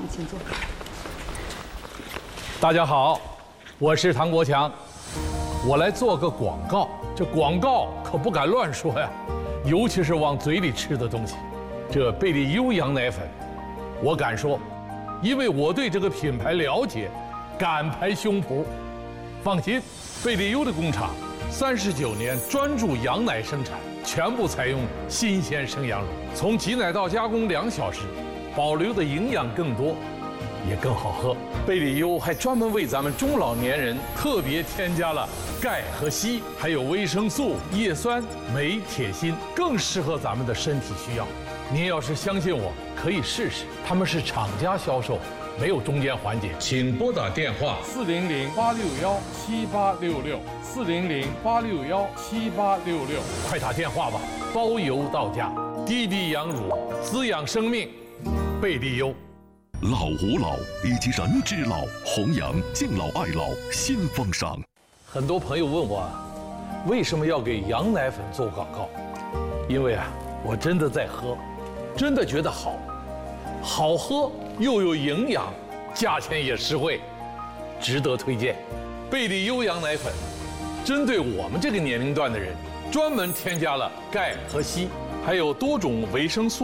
请坐。 大家好，我是唐国强，我来做个广告。这广告可不敢乱说呀，尤其是往嘴里吃的东西。这贝利优羊奶粉，我敢说，因为我对这个品牌了解，敢拍胸脯。放心，贝利优的工厂39年专注羊奶生产，全部采用新鲜生羊乳，从挤奶到加工2小时，保留的营养更多，也更好喝。贝利优还专门为咱们中老年人特别添加了钙和硒，还有维生素、叶酸、镁、铁、锌，更适合咱们的身体需要。您要是相信我，可以试试。他们是厂家销售，没有中间环节。请拨打电话400-861-7866，400-861-7866，快打电话吧，包邮到家。滴滴羊乳，滋养生命，贝利优。 老吾老以及人之老，弘扬敬老爱老新风尚。 很多朋友问我，为什么要给羊奶粉做广告？因为我真的在喝，真的觉得好，好喝又有营养，价钱也实惠，值得推荐。贝利优羊奶粉，针对我们这个年龄段的人，专门添加了钙和硒，还有多种维生素。